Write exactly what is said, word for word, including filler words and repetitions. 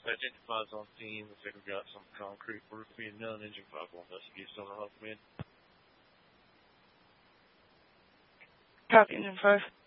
Identifies on scene. Looks like we've got some concrete work being done. Engine five will investigate some of the man. Copy, Engine five.